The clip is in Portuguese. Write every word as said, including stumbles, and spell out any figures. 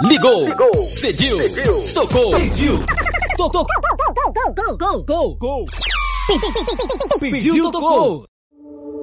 Ligou. Ligou. Pediu. Pediu. Tocou. Pediu. Tocou. Gol, gol, gol, gol, gol. Pediu, tocou.